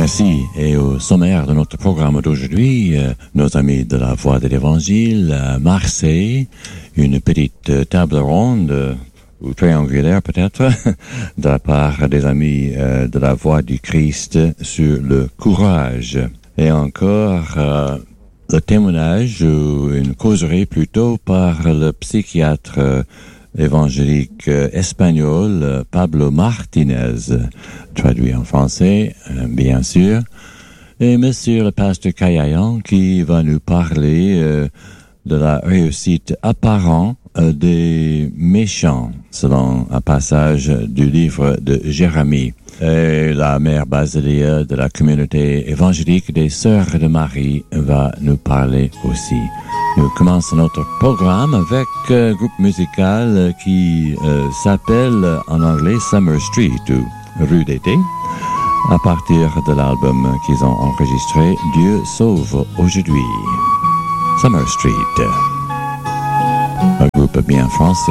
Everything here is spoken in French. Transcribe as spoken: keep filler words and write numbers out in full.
Merci. Et au sommaire de notre programme d'aujourd'hui, euh, nos amis de la Voix de l'Évangile à Marseille, une petite euh, table ronde, euh, ou triangulaire peut-être, de la part des amis euh, de la Voix du Christ sur le courage. Et encore euh, le témoignage, ou une causerie plutôt, par le psychiatre euh, évangélique euh, espagnol euh, Pablo Martinez, traduit en français, euh, bien sûr, et monsieur le pasteur Kayayan qui va nous parler euh, de la réussite apparente euh, des méchants, selon un passage du livre de Jérémie. Et la mère Basilia de la communauté évangélique des Sœurs de Marie va nous parler aussi. Nous commençons notre programme avec un groupe musical qui euh, s'appelle en anglais Summer Street ou Rue d'été, à partir de l'album qu'ils ont enregistré Dieu sauve aujourd'hui. Summer Street, un groupe bien français.